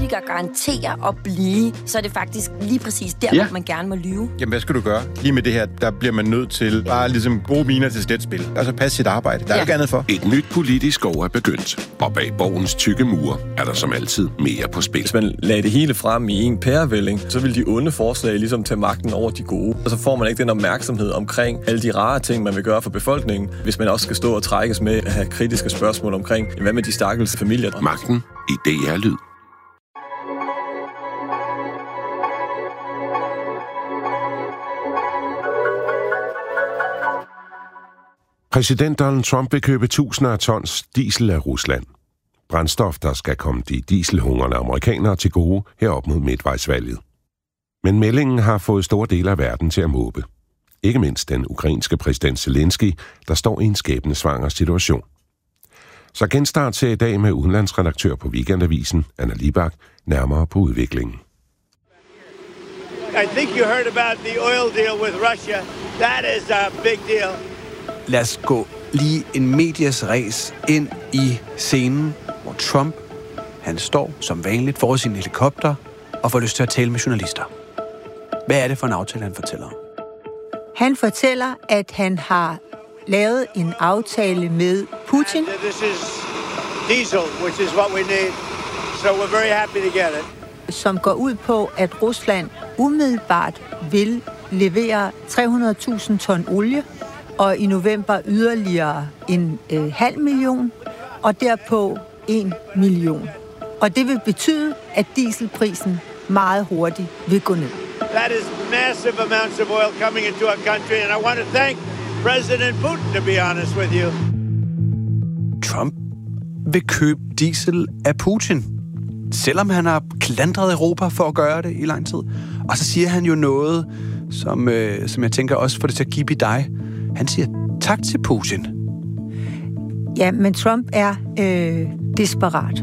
politiker garanterer at blive, så er det faktisk lige præcis der, hvor man gerne må lyve. Jamen, hvad skal du gøre? Lige med det her, der bliver man nødt til bare ligesom gode miner til sletspil. Altså passe sit arbejde. Der er ikke andet for. Et nyt politisk år er begyndt, og bag borgens tykke mure er der som altid mere på spil. Hvis man lagde det hele frem i en pærevælling, så vil de onde forslag ligesom tage magten over de gode. Og så får man ikke den opmærksomhed omkring alle de rare ting, man vil gøre for befolkningen, hvis man også skal stå og trækkes med at have kritiske spørgsmål omkring, hvad med de stakkels familier? Magten i DR-lyd. Præsident Donald Trump vil købe tusinder af tons diesel af Rusland. Brændstof, der skal komme de dieselhungrende amerikanere til gode herop mod midtvejsvalget. Men meldingen har fået store dele af verden til at måbe. Ikke mindst den ukrainske præsident Zelensky, der står i en skæbnesvanger situation. Så genstart til i dag med udenlandsredaktør på Weekendavisen, Anna Libak, nærmere på udviklingen. I think you heard about the oil deal with Russia. That is a big deal. Lad os gå lige en medias ræs ind i scenen, hvor Trump, han står som vanligt foran sin helikopter og får lyst til at tale med journalister. Hvad er det for en aftale, han fortæller om? Han fortæller, at han har lavet en aftale med Putin. This is diesel, which is what we need. So we're very happy to get it. Som går ud på, at Rusland umiddelbart vil levere 300.000 ton olie, og i november yderligere 500.000, og derpå 1 million. Og det vil betyde, at dieselprisen meget hurtigt vil gå ned. That is massive amounts of oil coming into our country, and I want to thank President Putin, to be honest with you. Trump vil købe diesel af Putin, selvom han har klandret Europa for at gøre det i lang tid. Og så siger han jo noget, som jeg tænker også får det til at give dig. Han siger tak til Putin. Ja, men Trump er desperat.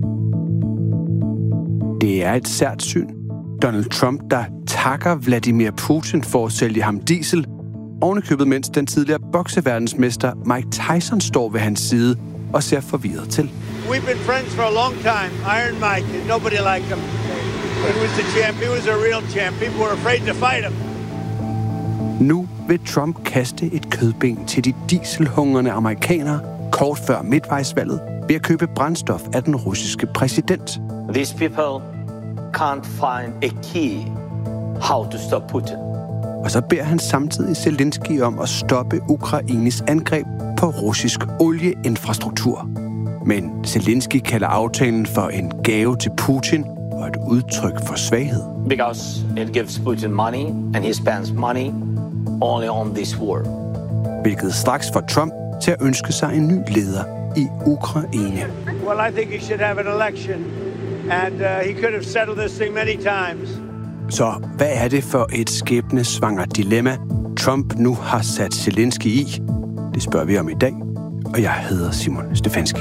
Det er et sært syn. Donald Trump, der takker Vladimir Putin for at sælge ham diesel, ovenikøbet mens den tidligere bokseverdensmester Mike Tyson står ved hans side og ser forvirret til. We've been friends for a long time. Iron Mike, nobody liked him. He was the champ. He was a real champ. People were afraid to fight him. Nu vil Trump kaste et kødben til de dieselhungrende amerikanere kort før midtvejsvalget ved at købe brændstof af den russiske præsident. These people can't find a key how to stop Putin. Og så beder han samtidig Zelensky om at stoppe Ukraines angreb på russisk olieinfrastruktur. Men Zelensky kalder aftalen for en gave til Putin og et udtryk for svaghed. Because it gives Putin money, and he spends money only on this war. Hvilket straks får Trump til at ønske sig en ny leder i Ukraine. Well, I think he should have an election, and he could have settled this thing many times. Så hvad er det for et skæbnesvangert dilemma, Trump nu har sat Zelensky i? Det spørger vi om i dag, og jeg hedder Simon Stefanski.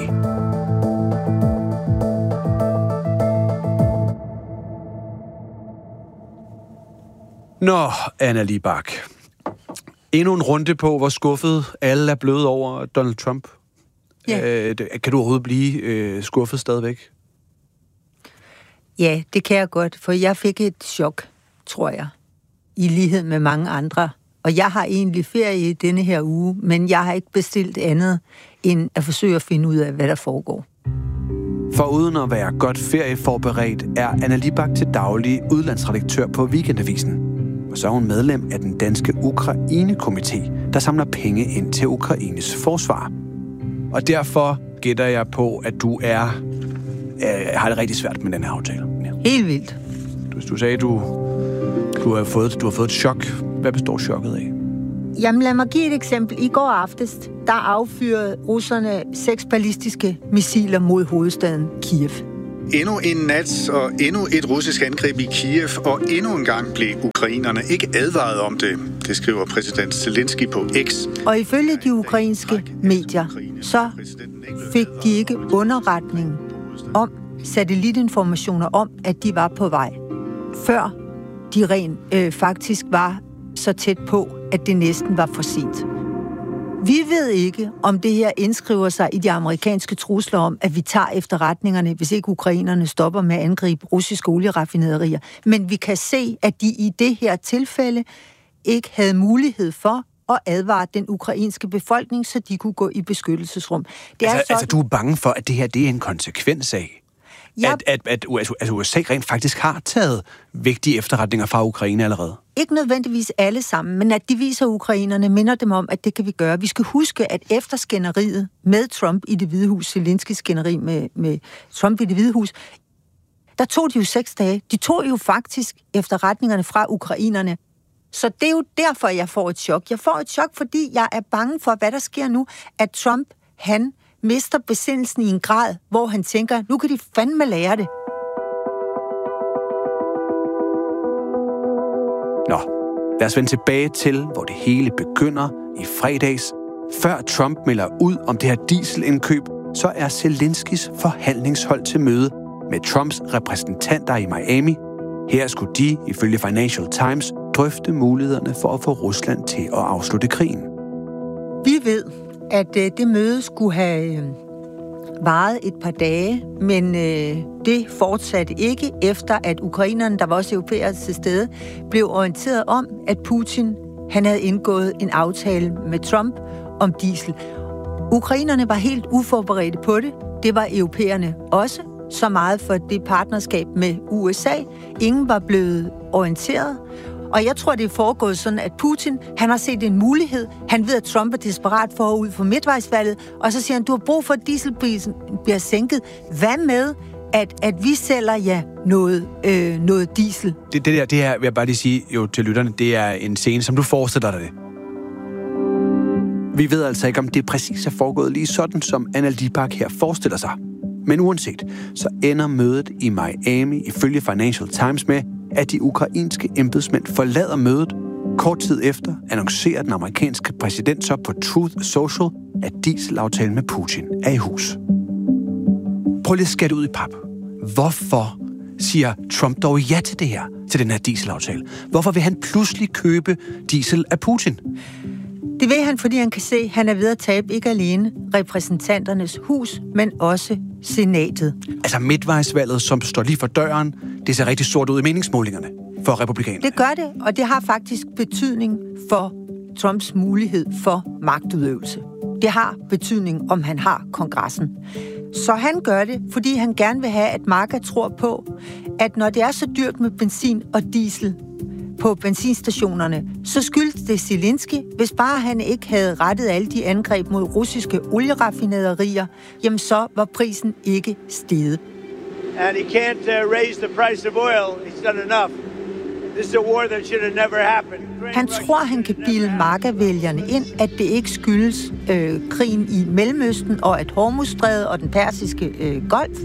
Nå, Anna Libak. Endnu en runde på, hvor skuffet alle er blevet over Donald Trump. Ja. Kan du overhovedet blive skuffet stadigvæk? Ja, det kan jeg godt, for jeg fik et chok, tror jeg, i lighed med mange andre. Og jeg har egentlig ferie i denne her uge, men jeg har ikke bestilt andet, end at forsøge at finde ud af, hvad der foregår. For uden at være godt ferieforberedt, er Anna Libak til daglig udlandsredaktør på Weekendavisen. Og så er hun medlem af den danske Ukraine-komité, der samler penge ind til Ukraines forsvar. Og derfor gætter jeg på, at du har det rigtig svært med den her aftale. Ja. Helt vildt. Du sagde, du har fået et chok. Hvad består chokket af? Jamen lad mig give et eksempel. I går aftes, der affyrede russerne 6 ballistiske missiler mod hovedstaden Kiev. Endnu en nat og endnu et russisk angreb i Kiev, og endnu en gang blev ukrainerne ikke advaret om det. Det skriver præsident Zelensky på X. Og ifølge de ukrainske medier, så fik de ikke underretning om satellitinformationer om, at de var på vej, før de faktisk var så tæt på, at det næsten var for sent. Vi ved ikke, om det her indskriver sig i de amerikanske trusler om, at vi tager efterretningerne, hvis ikke ukrainerne stopper med at angribe russiske olieraffinaderier. Men vi kan se, at de i det her tilfælde ikke havde mulighed for at advare den ukrainske befolkning, så de kunne gå i beskyttelsesrum. Altså, du er bange for, at det her det er en konsekvens af, at USA rent faktisk har taget vigtige efterretninger fra Ukraine allerede? Ikke nødvendigvis alle sammen, men at de viser ukrainerne, minder dem om, at det kan vi gøre. Vi skal huske, at efter skænderiet med Trump i Det Hvide Hus, Zelensky's skænderi med Trump i Det Hvide Hus, der tog de jo 6 dage. De tog jo faktisk efterretningerne fra ukrainerne. Så det er jo derfor, jeg får et chok. Jeg får et chok, fordi jeg er bange for, hvad der sker nu, at Trump, han mister besindelsen i en grad, hvor han tænker, nu kan de fandme lære det. Nå, lad os vende tilbage til, hvor det hele begynder i fredags. Før Trump melder ud om det her dieselindkøb, så er Zelenskys forhandlingshold til møde med Trumps repræsentanter i Miami. Her skulle de, ifølge Financial Times, drøfte mulighederne for at få Rusland til at afslutte krigen. Vi ved, at det møde skulle have varet et par dage, men det fortsatte ikke, efter at ukrainerne, der var også europæere til stede, blev orienteret om, at Putin han havde indgået en aftale med Trump om diesel. Ukrainerne var helt uforberedte på det. Det var europæerne også. Så meget for det partnerskab med USA. Ingen var blevet orienteret. Og jeg tror, det er foregået sådan, at Putin, han har set en mulighed. Han ved, at Trump er desperat for ud for midtvejsvalget. Og så siger han, du har brug for, at dieselprisen bliver sænket. Hvad med, at vi sælger jer noget diesel? Det her, vil jeg bare lige sige jo til lytterne, det er en scene, som du forestiller dig det. Vi ved altså ikke, om det præcis er foregået lige sådan, som Anna Libak her forestiller sig. Men uanset, så ender mødet i Miami ifølge Financial Times med, at de ukrainske embedsmænd forlader mødet. Kort tid efter annoncerer den amerikanske præsident så på Truth Social, at dieselaftalen med Putin er i hus. Prøv lige at skære det ud i pap. Hvorfor siger Trump dog ja til det her, til den her dieselaftale? Hvorfor vil han pludselig købe diesel af Putin? Det vil han, fordi han kan se, at han er ved at tabe ikke alene repræsentanternes hus, men også senatet. Altså midtvejsvalget, som står lige for døren, det ser rigtig sort ud i meningsmålingerne for republikanerne. Det gør det, og det har faktisk betydning for Trumps mulighed for magtudøvelse. Det har betydning, om han har kongressen. Så han gør det, fordi han gerne vil have, at MAGA tror på, at når det er så dyrt med benzin og diesel på benzinstationerne, så skyldes det Zelensky, hvis bare han ikke havde rettet alle de angreb mod russiske olieraffinaderier, jamen så var prisen ikke steget. And he can't raise the price of oil. He's done enough. This is a war that should have never happened. Han tror, han kan bilde MAGA-vælgerne ind, at det ikke skyldes krigen i Mellemøsten, og at Hormuzstrædet og den persiske golf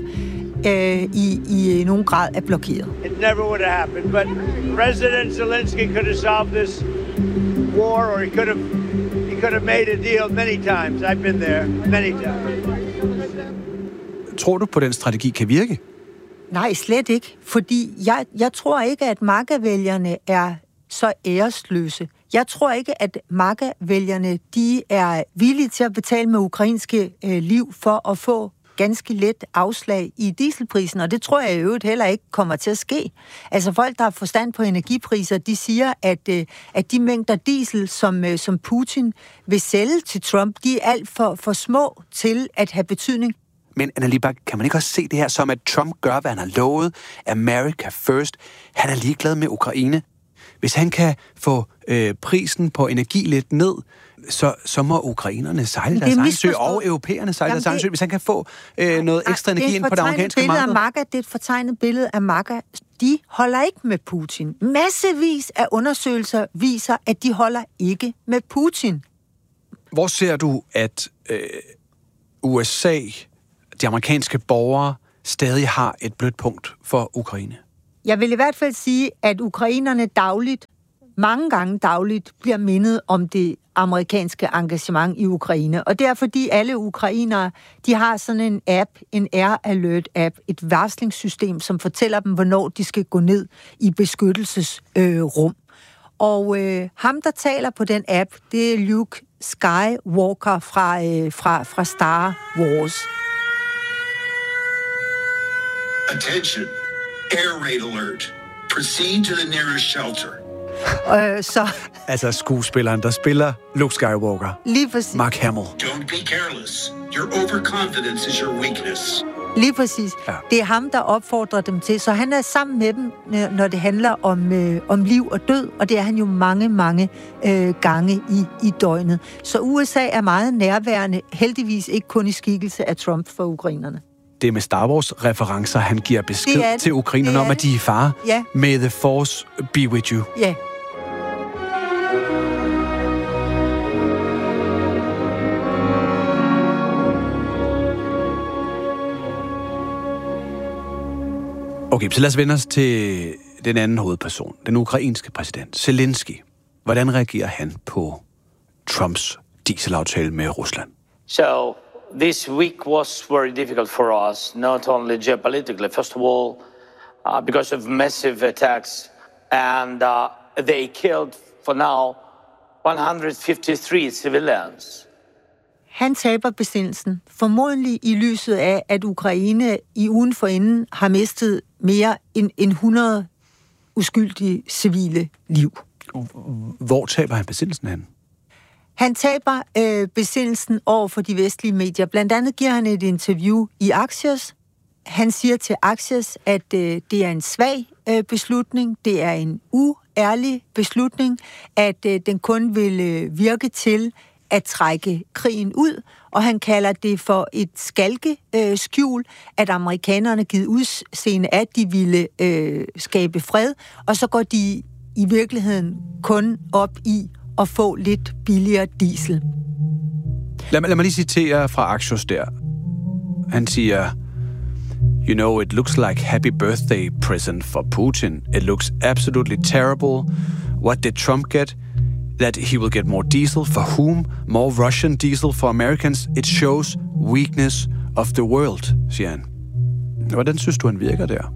i nogen grad er blokeret. It never would have happened, but President Zelensky could have solved this war, or he could have made a deal many times. I've been there many times. Tror du på, den strategi kan virke? Nej, slet ikke. Fordi jeg tror ikke, at MAGA-vælgerne er så æresløse. Jeg tror ikke, at MAGA-vælgerne de er villige til at betale med ukrainske liv for at få ganske let afslag i dieselprisen, og det tror jeg i øvrigt heller ikke kommer til at ske. Altså folk, der har forstand på energipriser, de siger, at de mængder diesel, som Putin vil sælge til Trump, de er alt for små til at have betydning. Men Anna Libak, kan man ikke også se det her som, at Trump gør, hvad han har lovet? America first. Han er ligeglad med Ukraine. Hvis han kan få prisen på energi lidt ned, så må ukrainerne sejle deres egen sø, og europæerne sejle deres egen sø, hvis han kan få noget ekstra energi ind på det amerikanske marked. Det er et fortegnet billede af MAGA. De holder ikke med Putin. Massevis af undersøgelser viser, at de holder ikke med Putin. Hvor ser du, at USA, de amerikanske borgere, stadig har et blødt punkt for Ukraine? Jeg vil i hvert fald sige, at ukrainerne mange gange dagligt, bliver mindet om det amerikanske engagement i Ukraine. Og det er fordi alle ukrainere, de har sådan en app, en Air Alert app, et varslingssystem, som fortæller dem, hvornår de skal gå ned i beskyttelsesrum. Og ham, der taler på den app, det er Luke Skywalker fra Star Wars. Attention. Air raid alert. Proceed to the nearest shelter. Altså skuespilleren, der spiller Luke Skywalker. Lige præcis. Mark Hamill. Don't be careless. Your overconfidence is your weakness. Lige præcis. Ja. Det er ham, der opfordrer dem til. Så han er sammen med dem, når det handler om liv og død, og det er han jo mange gange i døgnet. Så USA er meget nærværende, heldigvis ikke kun i skikkelse af Trump for ukrainerne. Det er med Star Wars-referencer, han giver besked til ukrainerne om, at de er i fare. Ja. May the force be with you. Ja. Okay, så lad os vende os til den anden hovedperson, den ukrainske præsident, Zelensky. Hvordan reagerer han på Trumps dieselaftale med Rusland? So this week was very difficult for us, not only geopolitically, first of all, because of massive attacks, and they killed, for now, 153 civilians. Han taber besindelsen, formodentlig i lyset af, at Ukraine i ugen forinden har mistet mere end 100 uskyldige civile liv. Hvor taber han besindelsen hen? Han taber besindelsen over for de vestlige medier. Blandt andet giver han et interview i Axios. Han siger til Axios, at det er en svag beslutning, det er en uærlig beslutning, at den kun vil virke til at trække krigen ud, og han kalder det for et skalkeskjul, at amerikanerne givet udseende, at de ville skabe fred, og så går de i virkeligheden kun op i at få lidt billigere diesel. Lad mig lige citere fra Axios der. Han siger, "You know, it looks like happy birthday present for Putin. It looks absolutely terrible. What did Trump get? That he will get more diesel. For whom? More Russian diesel for Americans. It shows weakness of the world," siger han. Hvordan synes du, han virker der?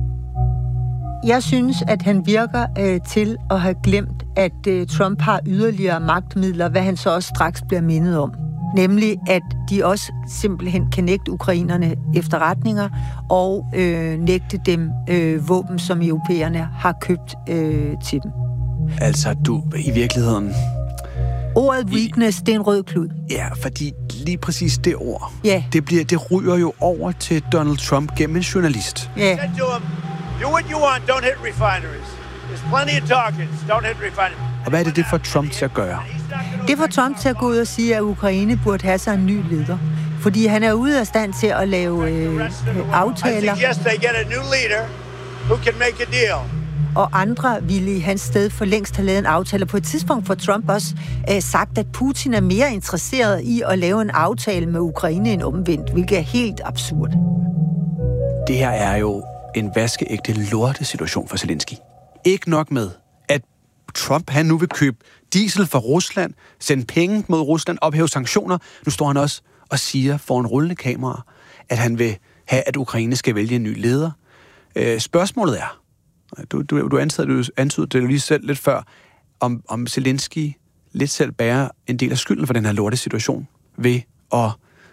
Jeg synes, at han virker til at have glemt, at Trump har yderligere magtmidler, hvad han så også straks bliver mindet om. Nemlig, at de også simpelthen kan nægte ukrainerne efterretninger og nægte dem våben, som europæerne har købt til dem. Altså, i virkeligheden... Ordet weakness, det er en rød klud. Ja, fordi lige præcis det ord, ja. det ryger jo over til Donald Trump gennem en journalist. Ja. Do what you want, don't hit refineries. There's plenty of targets, don't hit refineries. Og hvad er det for Trump til at gøre? Det får Trump til at gå ud og sige, at Ukraine burde have sig en ny leder. Fordi han er ude af stand til at lave aftaler. I suggest they get a new leader who can make a deal. Og andre ville i hans sted for længst have lavet en aftale. På et tidspunkt får Trump også sagt, at Putin er mere interesseret i at lave en aftale med Ukraine end omvendt, hvilket er helt absurd. Det her er jo en vaskeægte lortesituation for Zelensky. Ikke nok med, at Trump han nu vil købe diesel fra Rusland, sende penge mod Rusland, ophæve sanktioner. Nu står han også og siger foran rullende kamera, at han vil have, at Ukraine skal vælge en ny leder. Spørgsmålet er, du antydede det lige selv lidt før, om Zelensky lidt selv bærer en del af skylden for den her lortesituation ved at,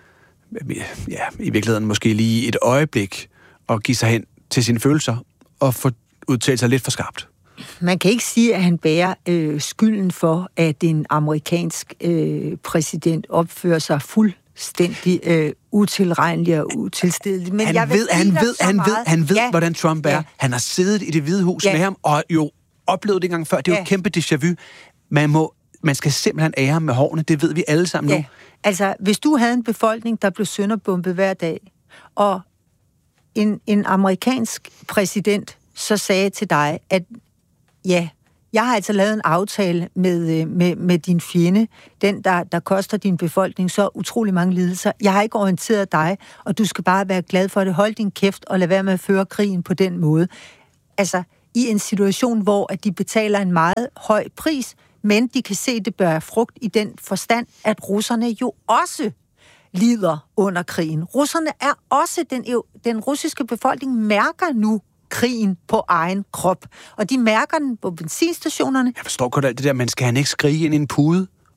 i virkeligheden måske lige et øjeblik, at give sig hen til sine følelser og få udtalt sig lidt for skarpt. Man kan ikke sige, at han bærer skylden for, at en amerikansk præsident opfører sig fuldstændig utilregnelig og utilstedelig. Men han ved, hvordan Trump er. Ja. Han har siddet i Det Hvide Hus med ham, og jo oplevet det en gang før. Det er jo et kæmpe déjà vu. Man skal simpelthen ære ham med hårene. Det ved vi alle sammen nu. Altså, hvis du havde en befolkning, der blev sønderbombet hver dag, og en amerikansk præsident så sagde til dig, at ja, jeg har altså lavet en aftale med din fjende, den, der koster din befolkning så utrolig mange lidelser. Jeg har ikke orienteret dig, og du skal bare være glad for det. Hold din kæft og lad være med at føre krigen på den måde. Altså, i en situation, hvor at de betaler en meget høj pris, men de kan se, det bærer frugt i den forstand, at russerne jo også lider under krigen. Russerne er også, den russiske befolkning mærker nu krigen på egen krop. Og de mærker den på benzinstationerne. Jeg forstår godt alt det der, men skal han ikke skrige ind i en pude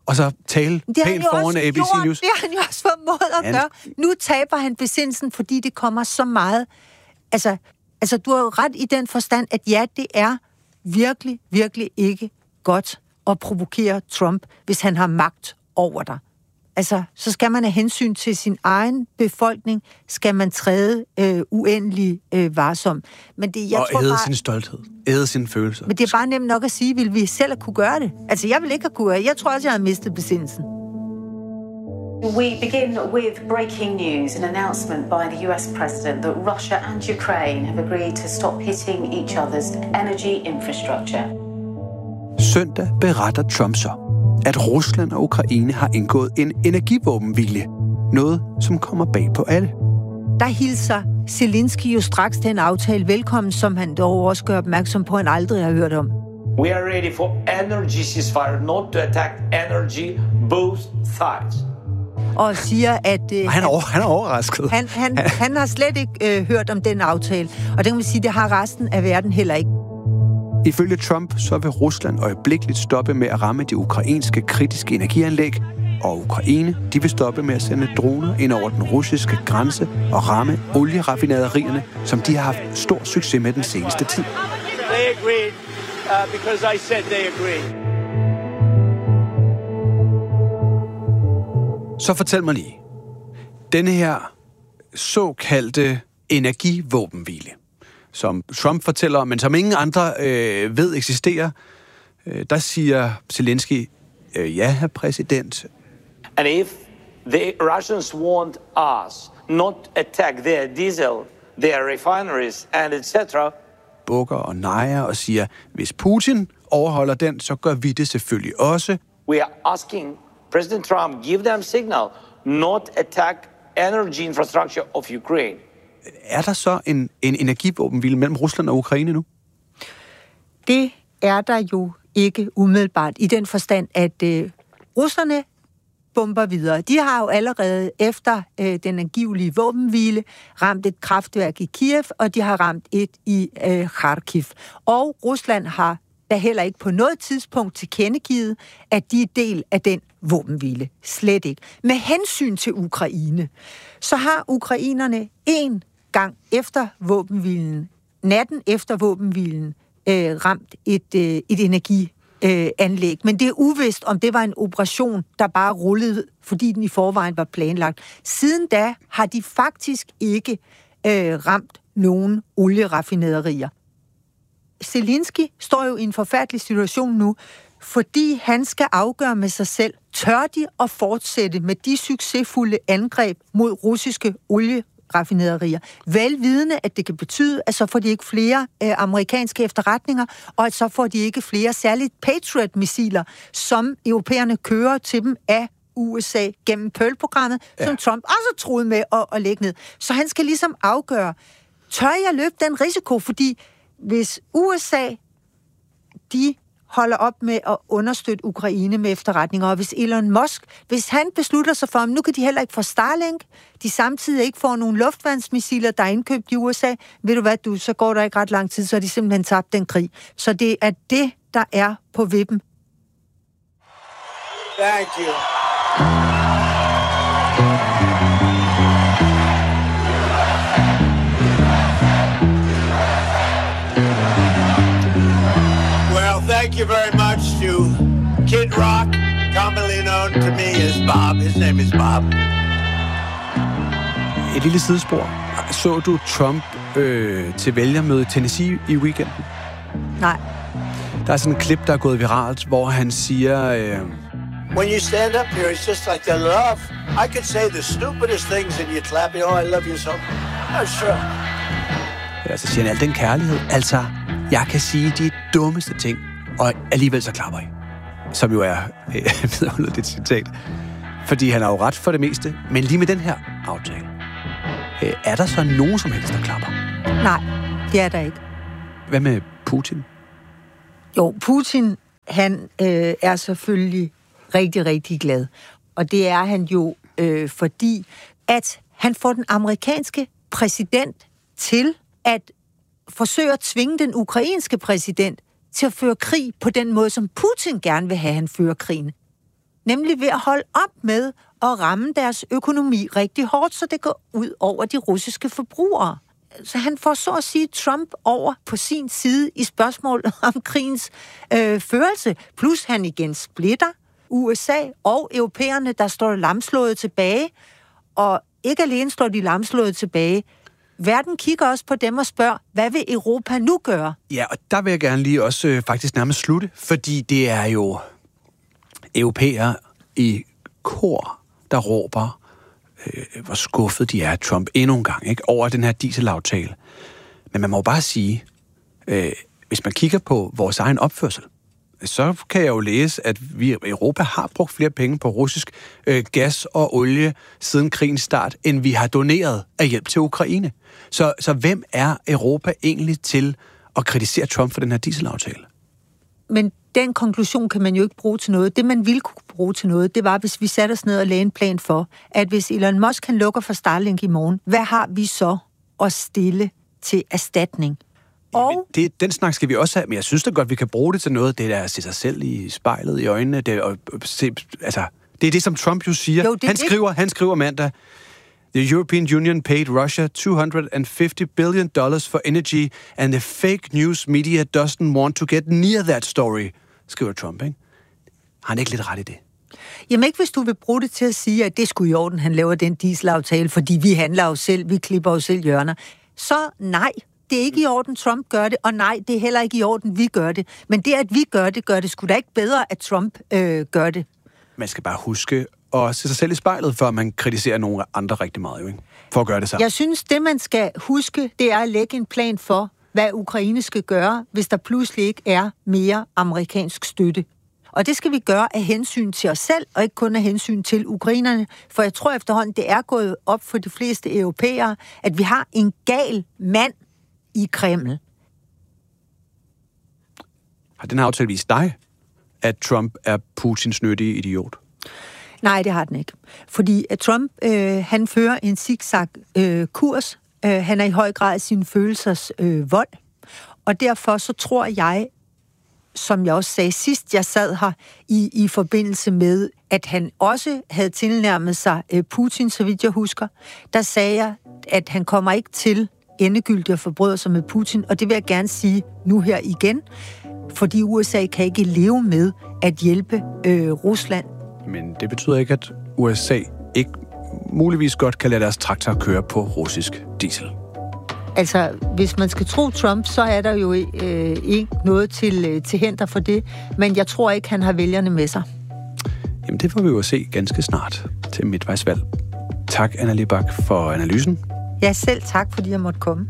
og så tale pænt foran ABC News. Det har han jo også formået at gøre. Nu taber han besindelsen, fordi det kommer så meget. Altså, du har jo ret i den forstand, at ja, det er virkelig, virkelig ikke godt at provokere Trump, hvis han har magt over dig. Altså, så skal man have hensyn til sin egen befolkning, skal man træde uendelig varsom. Men det, jeg tror æde bare, sin stolthed, æde sine følelser. Men det er bare nemt nok at sige, vil vi selv kunne gøre det? Altså, jeg vil ikke have kunne gøre det. Jeg tror også, jeg har mistet besindelsen. We begin with breaking news, an announcement by the US president that Russia and Ukraine have agreed to stop hitting each other's energy infrastructure. Søndag beretter Trump så, at Rusland og Ukraine har indgået en energivåbenhvile. Noget, som kommer bag på alle. Der hilser Zelensky jo straks den aftale velkommen, som han dog også gør opmærksom på, han aldrig har hørt om. We are ready for energy ceasefire, not to attack energy, both sides. Og siger, at han er overrasket. Han har slet ikke hørt om den aftale. Og det kan man sige, det har resten af verden heller ikke. Ifølge Trump så vil Rusland øjeblikkeligt stoppe med at ramme de ukrainske kritiske energianlæg, og Ukraine de vil stoppe med at sende droner ind over den russiske grænse og ramme olieraffinaderierne, som de har haft stor succes med den seneste tid. They agreed because I said they agreed. Så fortæl mig lige, denne her såkaldte energivåbenhvile, som Trump fortæller om, men som ingen andre ved eksisterer, der siger Zelensky, ja, herr præsident. And if the Russians want us not attack their diesel, their refineries and etc., bukker og nejer og siger, hvis Putin overholder den, så gør vi det selvfølgelig også. We are asking President Trump, give them signal, not attack energy infrastructure of Ukraine. Er der så en energivåbenhvile mellem Rusland og Ukraine nu? Det er der jo ikke umiddelbart, i den forstand, at russerne bomber videre. De har jo allerede efter den angivelige våbenhvile ramt et kraftværk i Kiev, og de har ramt et i Kharkiv. Og Rusland har da heller ikke på noget tidspunkt tilkendegivet, at de er del af den våbenhvile. Slet ikke. Med hensyn til Ukraine, så har ukrainerne en gang efter våbenhvilen, natten efter våbenhvilen, ramt et energianlæg. Men det er uvist, om det var en operation, der bare rullede, fordi den i forvejen var planlagt. Siden da har de faktisk ikke ramt nogen olieraffinaderier. Zelensky står jo i en forfærdelig situation nu, fordi han skal afgøre med sig selv, tør de at fortsætte med de succesfulde angreb mod russiske olieraffinaderier, velvidende, at det kan betyde, at så får de ikke flere amerikanske efterretninger, og at så får de ikke flere særligt Patriot-missiler, som europæerne kører til dem af USA gennem Pearl-programmet, som Trump også troede med at lægge ned. Så han skal ligesom afgøre, tør jeg løbe den risiko, fordi hvis USA, de holder op med at understøtte Ukraine med efterretninger, og hvis Elon Musk, hvis han beslutter sig for, at nu kan de heller ikke få Starlink, de samtidig ikke får nogle luftværnsmissiler, der er indkøbt i USA, ved du hvad, så går der ikke ret lang tid, så har de simpelthen tabt den krig. Så det er det, der er på vippen. Thank you. Thank you very much to Kid Rock, commonly known to me as Bob. His name is Bob. Et lille sidespor. Så du Trump til vælgermøde i Tennessee i weekenden? Nej. Der er sådan en klip, der er gået viralt, hvor han siger... When you stand up here, it's just like the love. I could say the stupidest things and you'd clap. You know, I love you so. I'm sure. Ja, så siger han al den kærlighed. Altså, jeg kan sige de dummeste ting, og alligevel så klapper I. Som jo er vidunderligt citat. Fordi han har jo ret for det meste. Men lige med den her aftale, er der så nogen som helst, der klapper? Nej, det er der ikke. Hvad med Putin? Jo, Putin, han er selvfølgelig rigtig, rigtig glad. Og det er han jo, fordi at han får den amerikanske præsident til at forsøge at tvinge den ukrainske præsident til at føre krig på den måde, som Putin gerne vil have, han fører krigen. nemlig ved at holde op med at ramme deres økonomi rigtig hårdt, så det går ud over de russiske forbrugere. Så han får så at sige Trump over på sin side i spørgsmål om krigens førelse. Plus han igen splitter USA og europæerne, der står lamslået tilbage. Og ikke alene står de lamslået tilbage. Verden kigger også på dem og spørger, hvad vil Europa nu gøre? Ja, og der vil jeg gerne lige også faktisk nærmest slutte, fordi det er jo europæere i kor, der råber, hvor skuffet de er af Trump endnu en gang, ikke, over den her dieselaftale. Men man må bare sige, hvis man kigger på vores egen opførsel, så kan jeg jo læse, at vi i Europa har brugt flere penge på russisk gas og olie siden krigens start, end vi har doneret af hjælp til Ukraine. Så hvem er Europa egentlig til at kritisere Trump for den her dieselaftale? Men den konklusion kan man jo ikke bruge til noget. Det, man ville kunne bruge til noget, det var, hvis vi satte os ned og lagde en plan for, at hvis Elon Musk kan lukke for Starlink i morgen, hvad har vi så at stille til erstatning? Og den snak skal vi også have, men jeg synes da godt, vi kan bruge det til noget. Det der at se sig selv i spejlet, i øjnene. Det er det, som Trump jo siger. Jo, han skriver mandag, The European Union paid Russia $250 billion for energy, and the fake news media doesn't want to get near that story, skriver Trump, ikke? Har han ikke lidt ret i det? Jamen ikke, hvis du vil bruge det til at sige, at det skulle i orden, han laver den dieselaftale, fordi vi handler jo selv, vi klipper jo selv hjørner. Så nej, det er ikke i orden, Trump gør det, og nej, det er heller ikke i orden, vi gør det. Men det, at vi gør det sgu da ikke bedre, at Trump gør det. Man skal bare huske at se sig selv i spejlet, før man kritiserer nogle andre rigtig meget, jo, ikke? For at gøre det sammen. Jeg synes, det man skal huske, det er at lægge en plan for, hvad Ukraine skal gøre, hvis der pludselig ikke er mere amerikansk støtte. Og det skal vi gøre af hensyn til os selv, og ikke kun af hensyn til ukrainerne. For jeg tror efterhånden, det er gået op for de fleste europæere, at vi har en gal mand i Kreml. Har den her aftale vist dig, at Trump er Putins nyttige idiot? Nej, det har den ikke. Fordi Trump, han fører en zigzag-kurs. Han er i høj grad sin følelsers vold. Og derfor så tror jeg, som jeg også sagde sidst, jeg sad her i forbindelse med, at han også havde tilnærmet sig Putin, så vidt jeg husker. Der sagde jeg, at han kommer ikke til endegyldigt at forbryde sig med Putin, og det vil jeg gerne sige nu her igen, fordi USA kan ikke leve med at hjælpe Rusland. Men det betyder ikke, at USA ikke muligvis godt kan lade deres traktor køre på russisk diesel. Altså, hvis man skal tro Trump, så er der jo ikke noget til hænder for det, men jeg tror ikke, han har vælgerne med sig. Jamen, det får vi jo at se ganske snart til midtvejsvalg. Tak, Anna Libak, for analysen. Ja, selv tak, fordi jeg måtte komme.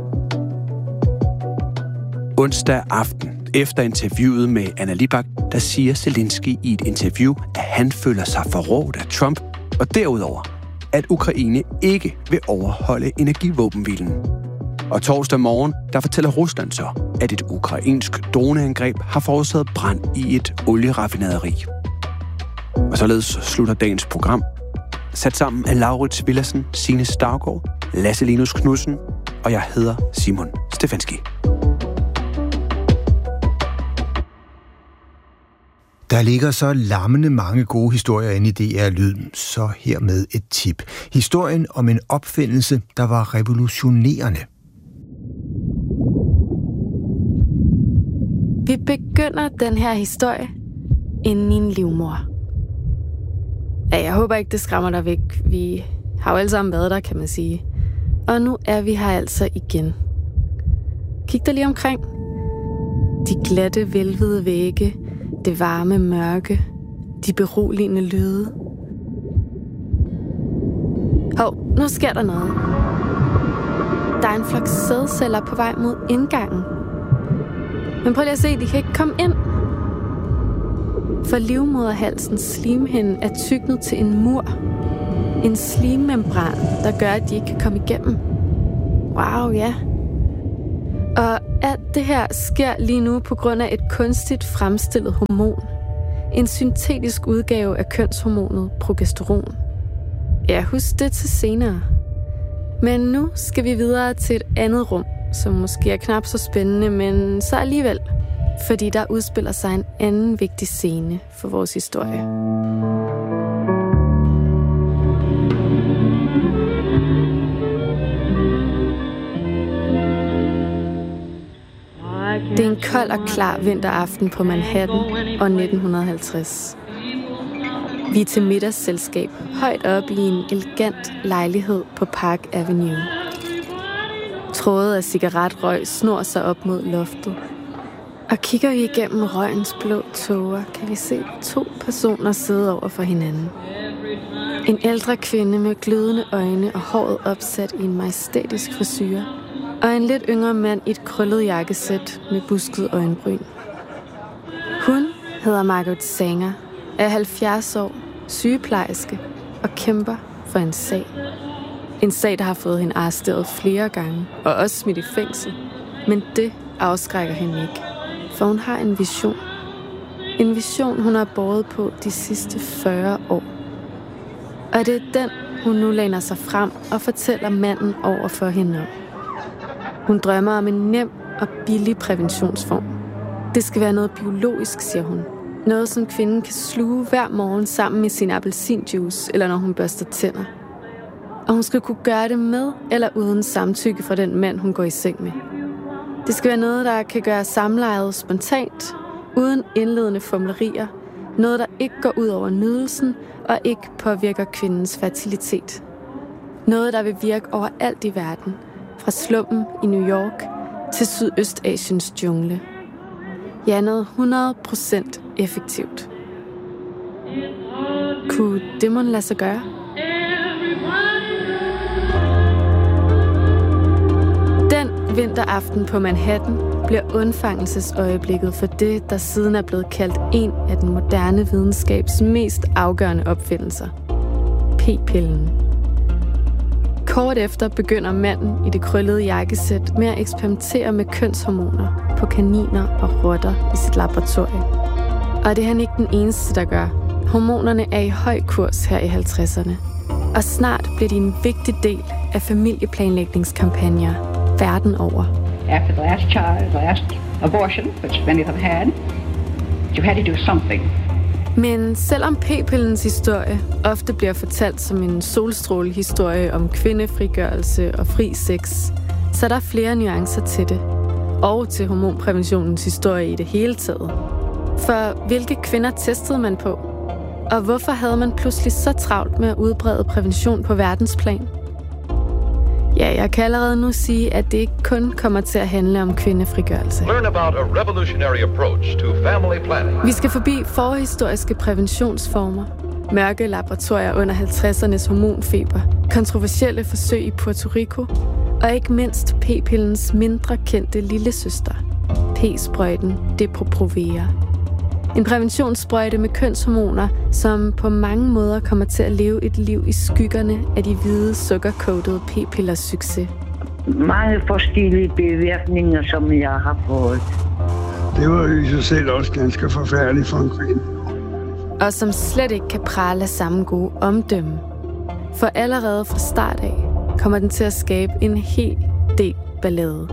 Onsdag aften, efter interviewet med Anna Libak, der siger Zelensky i et interview, at han føler sig forrådt af Trump, og derudover, at Ukraine ikke vil overholde energivåbenhvilen. Og torsdag morgen, der fortæller Rusland så, at et ukrainsk droneangreb har forårsaget brand i et olieraffinaderi. Og således slutter dagens program. Sat sammen af Laurits Villadsen, Signe Stavgaard, Lasse Linus Knudsen, og jeg hedder Simon Stefanski. Der ligger så lammende mange gode historier inde i DR Lyd, så hermed et tip. Historien om en opfindelse, der var revolutionerende. Vi begynder den her historie inde i en livmor. Ja, jeg håber ikke, det skræmmer dig væk. Vi har jo alle sammen været der, kan man sige. Og nu er vi her altså igen. Kig dig lige omkring. De glatte, velvede vægge, det varme mørke, de beroligende lyde. Hov, nu sker der noget. Der er en flok sædceller på vej mod indgangen. Men prøv lige at se, de kan ikke komme ind. For livmoderhalsens slimhinde er tyknet til en mur. En slimmembran, der gør, at de ikke kan komme igennem. Wow, ja. Og alt det her sker lige nu på grund af et kunstigt fremstillet hormon. En syntetisk udgave af kønshormonet progesteron. Ja, husk det til senere. Men nu skal vi videre til et andet rum, som måske er knap så spændende, men så alligevel. fordi der udspiller sig en anden vigtig scene for vores historie. Det er en kold og klar vinteraften på Manhattan år 1950. Vi er til middagsselskab højt oppe i en elegant lejlighed på Park Avenue. Tråde af cigaretrøg snor sig op mod loftet. Og kigger vi igennem røgens blå tåger, kan vi se 2 personer sidde over for hinanden. En ældre kvinde med glødende øjne og håret opsat i en majestætisk frisyre. Og en lidt yngre mand i et krøllet jakkesæt med busket øjenbryn. Hun hedder Margaret Sanger, er 70 år, sygeplejerske og kæmper for en sag. En sag, der har fået hende arresteret flere gange og også smidt i fængsel. Men det afskrækker hende ikke, for hun har en vision. En vision, hun har båret på de sidste 40 år. Og det er den, hun nu læner sig frem og fortæller manden over for hende om. Hun drømmer om en nem og billig præventionsform. Det skal være noget biologisk, siger hun. Noget, som kvinden kan sluge hver morgen sammen med sin appelsinjuice, eller når hun børster tænder. Og hun skal kunne gøre det med eller uden samtykke fra den mand, hun går i seng med. Det skal være noget, der kan gøre samlejet spontant, uden indledende fumlerier. Noget, der ikke går ud over nydelsen og ikke påvirker kvindens fertilitet. Noget, der vil virke overalt i verden. Fra slummen i New York til Sydøstasiens jungle. Ja, noget 100% effektivt. Kunne det mon lade sig gøre? Den vinteraften på Manhattan bliver undfangelsesøjeblikket for det, der siden er blevet kaldt en af den moderne videnskabs mest afgørende opfindelser. P-pillen. Kort efter begynder manden i det krøllede jakkesæt med at eksperimentere med kønshormoner på kaniner og rotter i sit laboratorium. Og det er han ikke den eneste, der gør. Hormonerne er i høj kurs her i 50'erne. Og snart bliver de en vigtig del af familieplanlægningskampagner verden over. After the last child, last abortion, which many have had, you had to do something. Men selvom p-pillens historie ofte bliver fortalt som en solstrålehistorie om kvindefrigørelse og fri sex, så er der flere nuancer til det. Og til hormonpræventionens historie i det hele taget. For hvilke kvinder testede man på? Og hvorfor havde man pludselig så travlt med at udbrede prævention på verdensplan? Ja, jeg kan allerede nu sige, at det ikke kun kommer til at handle om kvindefrigørelse. Learn about a revolutionary approach to family planning. Vi skal forbi forhistoriske præventionsformer, mørke laboratorier under 50'ernes hormonfeber, kontroversielle forsøg i Puerto Rico, og ikke mindst p-pillens mindre kendte lillesøster, p-sprøjten Depo-Provera. En præventionssprøjte med kønshormoner, som på mange måder kommer til at leve et liv i skyggerne af de hvide, sukkercoatede p-pillers succes. Mange forskellige bivirkninger, som jeg har fået. Det var i sig selv også ganske forfærdeligt for en kvinde. Og som slet ikke kan prale af samme gode omdømme. For allerede fra start af kommer den til at skabe en hel del ballade.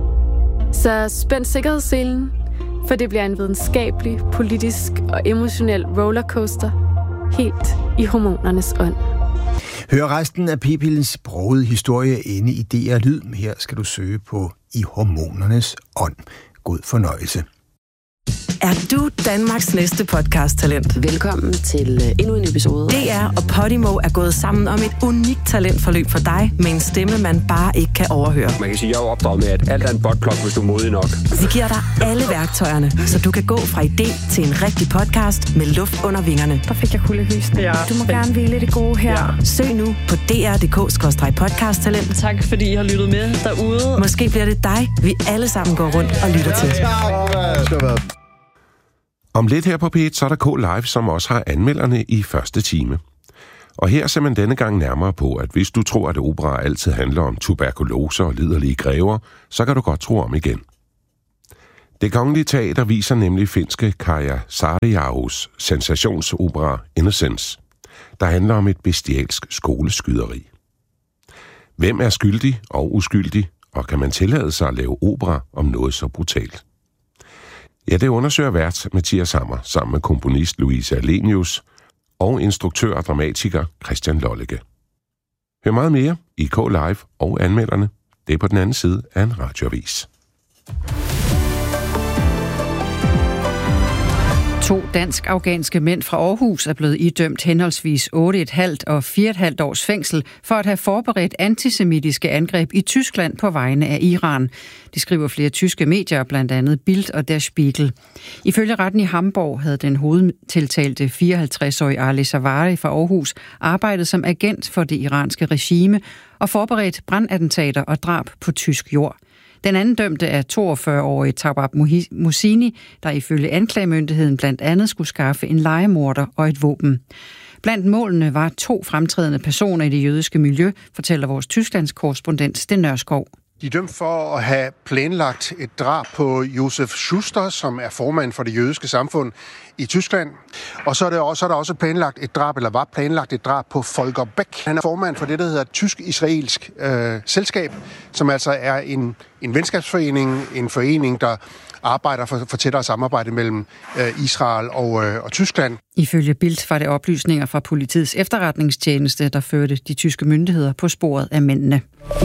Så spænd sikkerhedsselen, for det bliver en videnskabelig, politisk og emotionel rollercoaster helt i hormonernes ånd. Hør resten af p-pillens brogede historie inde i DR Lyd. Her skal du søge på I hormonernes ånd. God fornøjelse. Er du Danmarks næste podcast-talent? Velkommen til endnu en episode. DR og Podimo er gået sammen om et unikt talentforløb for dig, med en stemme, man bare ikke kan overhøre. Man kan sige, at jeg er opdraget med, at alt er en botplok, hvis du er modig nok. Vi giver dig alle værktøjerne, så du kan gå fra idé til en rigtig podcast med luft under vingerne. Der fik jeg kuldegysning. Ja. Du må gerne vælge det gode her. Ja. Søg nu på dr.dk/podcasttalent. Tak fordi I har lyttet med derude. Måske bliver det dig, vi alle sammen går rundt og lytter til. Om lidt her på P1, så er der K-Live, som også har anmelderne i første time. Og her ser man denne gang nærmere på, at hvis du tror, at opera altid handler om tuberkulose og liderlige grever, så kan du godt tro om igen. Det Kongelige Teater viser nemlig finske Kaija Saariahos sensationsopera Innocence, der handler om et bestialsk skoleskyderi. Hvem er skyldig og uskyldig, og kan man tillade sig at lave opera om noget så brutalt? Ja, det undersøger vært Mathias Hammer sammen med komponist Louise Alenius og instruktør og dramatiker Christian Lollike. Hør meget mere i K Live og anmelderne. Det er på den anden side af en radioavis. 2 dansk-afghanske mænd fra Aarhus er blevet idømt henholdsvis 8,5 og 4,5 års fængsel for at have forberedt antisemitiske angreb i Tyskland på vegne af Iran. Det skriver flere tyske medier, blandt andet Bild og Der Spiegel. Ifølge retten i Hamburg havde den hovedtiltalte 54-årige Ali Savari fra Aarhus arbejdet som agent for det iranske regime og forberedt brandattentater og drab på tysk jord. Den anden dømte er 42-årige Tabab Mohsini, der ifølge anklagemyndigheden blandt andet skulle skaffe en lejemorder og et våben. Blandt målene var 2 fremtrædende personer i det jødiske miljø, fortæller vores Tysklands korrespondent Sten Nørskov. De er dømt for at have planlagt et drab på Josef Schuster, som er formand for det jødiske samfund i Tyskland. Og så er der også planlagt et drab på Volker Beck. Han er formand for det, der hedder Tysk-Israelsk Selskab, som altså er en venskabsforening, en forening, der arbejder for tættere samarbejde mellem Israel og Tyskland. Ifølge Bild var det oplysninger fra politiets efterretningstjeneste, der førte de tyske myndigheder på sporet af mændene.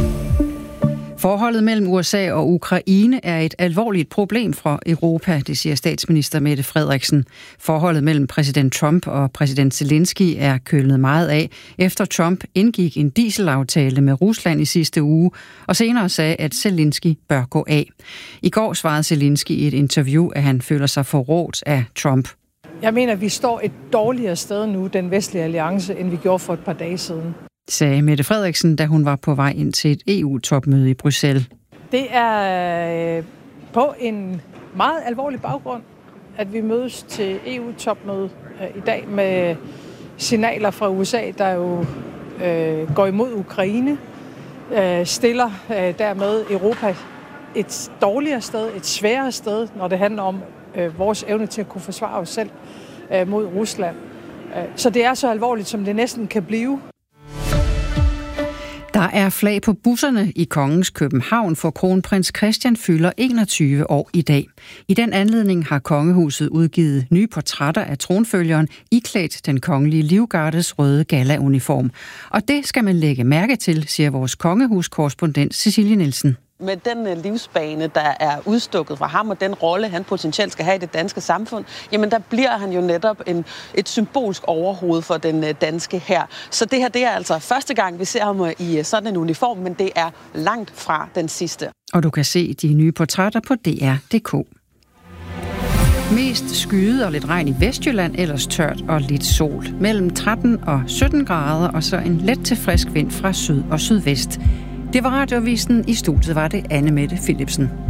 Forholdet mellem USA og Ukraine er et alvorligt problem for Europa, det siger statsminister Mette Frederiksen. Forholdet mellem præsident Trump og præsident Zelensky er kølnet meget af, efter Trump indgik en dieselaftale med Rusland i sidste uge, og senere sagde, at Zelensky bør gå af. I går svarede Zelensky i et interview, at han føler sig forrådt af Trump. Jeg mener, at vi står et dårligere sted nu, den vestlige alliance, end vi gjorde for et par dage siden, sagde Mette Frederiksen, da hun var på vej ind til et EU-topmøde i Bruxelles. Det er på en meget alvorlig baggrund, at vi mødes til EU-topmøde i dag med signaler fra USA, der jo går imod Ukraine, stiller dermed Europa et dårligere sted, et sværere sted, når det handler om vores evne til at kunne forsvare os selv mod Rusland. Så det er så alvorligt, som det næsten kan blive. Der er flag på busserne i Kongens København, for kronprins Christian fylder 21 år i dag. I den anledning har kongehuset udgivet nye portrætter af tronfølgeren iklædt den kongelige livgardes røde gala-uniform. Og det skal man lægge mærke til, siger vores kongehuskorrespondent Cecilie Nielsen. Med den livsbane, der er udstukket fra ham, og den rolle, han potentielt skal have i det danske samfund, jamen der bliver han jo netop et symbolsk overhoved for den danske hær. Så det her, det er altså første gang, vi ser ham i sådan en uniform, men det er langt fra den sidste. Og du kan se de nye portrætter på dr.dk. Mest skyde og lidt regn i Vestjylland, ellers tørt og lidt sol. Mellem 13 og 17 grader, og så en let til frisk vind fra syd og sydvest. Det var Radioavisen. I studiet var det Anne Mette Philipsen.